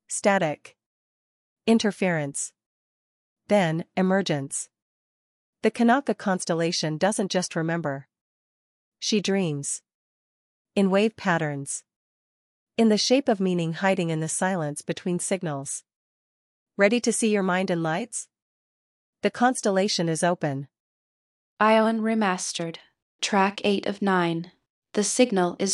Static. Interference. Then, emergence. The Kanaka constellation doesn't just remember. She dreams. In wave patterns. In the shape of meaning hiding in the silence between signals. Ready to see your mind in lights? The constellation is open. Ion Remastered. Track 8 of 9. The signal is